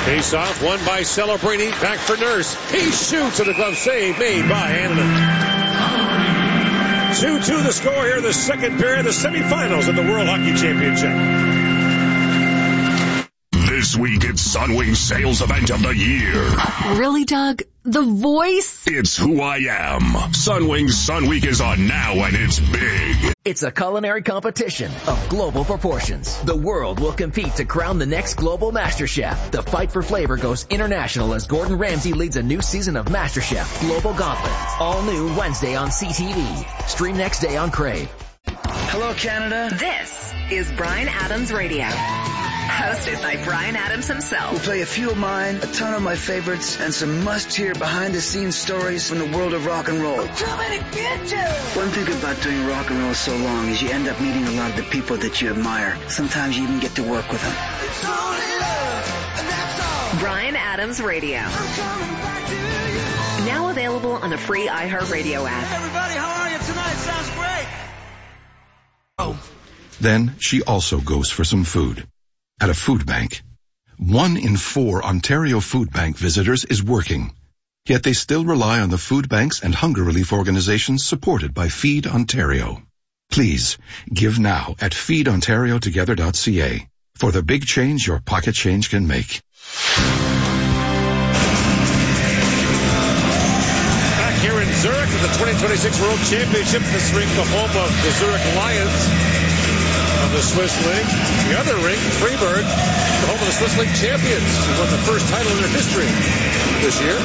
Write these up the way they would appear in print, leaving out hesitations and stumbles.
Face off, won by Celebrini. Back for Nurse. He shoots, and a glove save made by Annunen. 2-2 the score here in the second period, the semifinals of the World Hockey Championship. This week, it's Sunwing's sales event of the year. Really, Doug? The voice? It's who I am. Sunwing's Sun Week is on now, and it's big. It's a culinary competition of global proportions. The world will compete to crown the next global master chef. The fight for flavor goes international as Gordon Ramsay leads a new season of MasterChef Global Gauntlet. All new Wednesday on CTV. Stream next day on Crave. Hello, Canada. This is Bryan Adams Radio. Hosted by Bryan Adams himself. We'll play a few of mine, a ton of my favorites, and some must-hear behind-the-scenes stories from the world of rock and roll. One thing about doing rock and roll so long is you end up meeting a lot of the people that you admire. Sometimes you even get to work with them. Bryan Adams Radio. Now available on the free iHeartRadio app. Everybody, how are you tonight? Sounds great. Oh. Then she also goes for some food. At a food bank. 1 in 4 Ontario Food Bank visitors is working. Yet they still rely on the food banks and hunger relief organizations supported by Feed Ontario. Please, give now at feedontariotogether.ca for the big change your pocket change can make. Back here in Zurich at the 2026 World Championship, this rink, the home of the Zurich Lions of the Swiss League. The other rink, Freiburg, the home of the Swiss League champions, who won the first title in their history this year.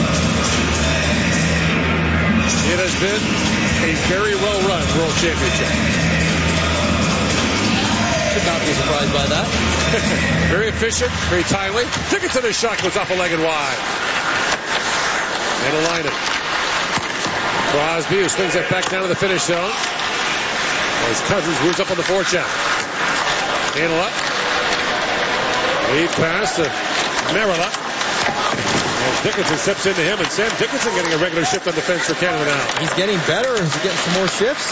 It has been a very well-run World Championship. Should not be surprised by that. Very efficient, very timely. Dickinson, his shot goes off a leg and wide. And a line it. Crosby, who swings it back down to the finish zone. As Cousins moves up on the forecheck. Handle up. Lead pass to Merilla. As Dickinson steps into him, and Sam Dickinson getting a regular shift on defense for Canada now. He's getting better. He's getting some more shifts.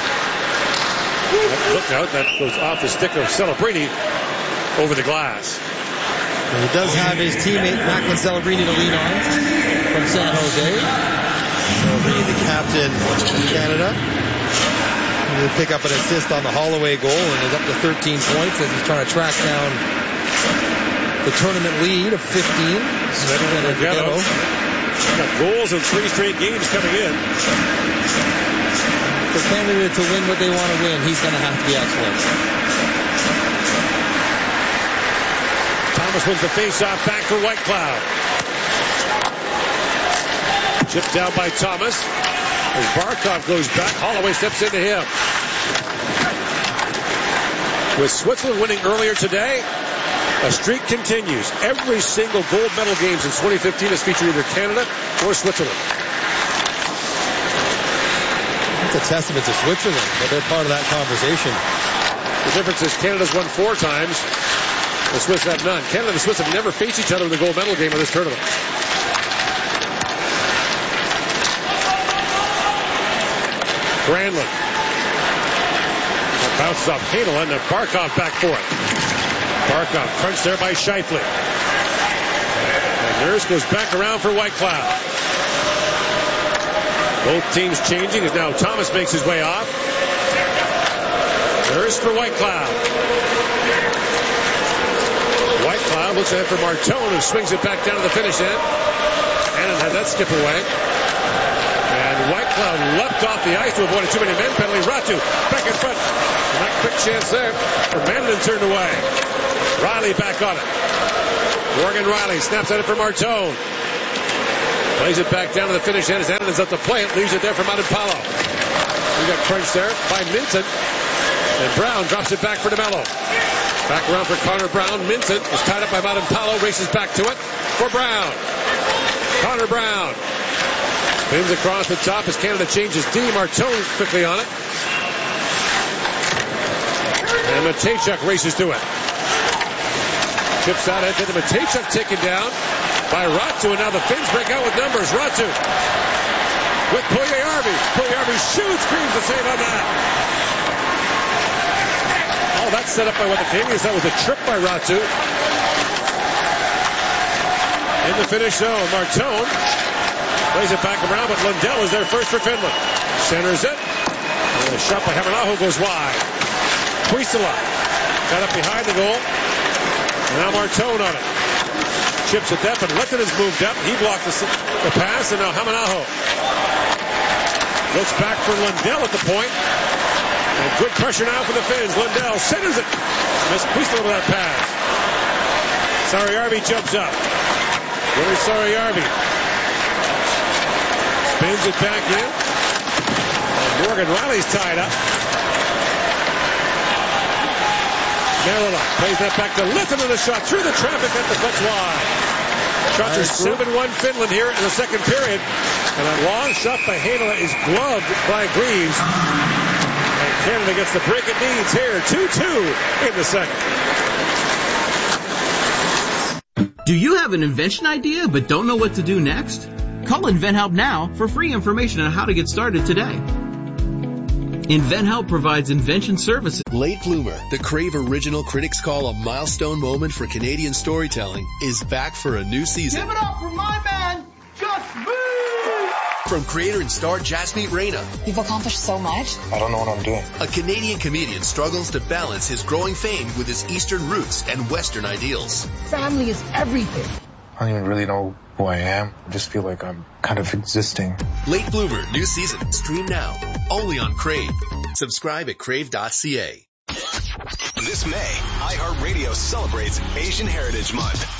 Look out, that goes off the stick of Celebrini over the glass. And he does have his teammate Macklin Celebrini to lean on from San Jose. Celebrini, the captain of Canada. He'll pick up an assist on the Holloway goal and is up to 13 points as he's trying to track down the tournament lead of 15. Got goals in 3 straight games coming in. For Canada to win what they want to win, he's going to have to be excellent. Thomas wins the face-off back for White Cloud. Chipped down by Thomas. As Barkov goes back, Holloway steps into him. With Switzerland winning earlier today, a streak continues. Every single gold medal games in 2015 has featured either Canada or Switzerland. It's a testament to Switzerland, but they're part of that conversation. The difference is Canada's won 4 times. The Swiss have none. Canada and the Swiss have never faced each other in the gold medal game of this tournament. Granlund. That bounces off Hadelin and Barkov back for it. Barkov crunched there by Scheifele. And Nurse goes back around for White Cloud. Both teams changing as now Thomas makes his way off. Nurse for White Cloud. White Cloud looks ahead for Martone, who swings it back down to the finish end. Annan had that skip away. And White Cloud leapt off the ice to avoid a too-many men penalty. Ratu back in front. Not a quick chance there. Manning turned away. Riley back on it. Morgan Riley snaps at it for Martone. Plays it back down to the finish end as Annan's up to play it. Leaves it there for Madanpalo. We got crunched there by Minton. And Brown drops it back for DeMello. Back around for Connor Brown. Minton is tied up by Madanpalo. Races back to it for Brown. Connor Brown. Spins across the top as Canada changes D. Martone quickly on it. And Matejchuk races to it. Chips out ahead to Matejchuk taken down by Ratu. And now the Finns break out with numbers. Ratu with Puljujärvi. Puljujärvi shoots, screams the save on that. Oh, that's set up by what the Canadians thought was a trip by Ratu. In the finish zone, Martone plays it back around, but Lundell is there first for Finland. Centers it. And the shot by Hamanaho goes wide. Puistila got up behind the goal. And now Martone on it. Chips it up, and Letton has moved up. He blocked the pass, and now Hamanaho looks back for Lundell at the point. And good pressure now for the Finns. Lundell centers it. Missed Puistila with that pass. Sarajärvi jumps up. Willie Sarajärvi spins it back in. And Morgan Riley's tied up. Merila plays that back to Litton, and a shot through the traffic that deflects wide. Shots are 7-1 Finland here in the second period. And a long shot by Heinola is gloved by Greaves. And Canada gets the break it needs here. 2-2 in the second. Do you have an invention idea but don't know what to do next? Call InventHelp now for free information on how to get started today. InventHelp provides invention services. Late Bloomer, the Crave original critics call a milestone moment for Canadian storytelling, is back for a new season. Give it up for my man, Just Me! From creator and star Jasmeet Reina. You've accomplished so much. I don't know what I'm doing. A Canadian comedian struggles to balance his growing fame with his Eastern roots and Western ideals. Family is everything. I don't even really know who I am. I just feel like I'm kind of existing. Late Bloomer, new season. Stream now. Only on Crave. Subscribe at crave.ca. This May, iHeartRadio celebrates Asian Heritage Month.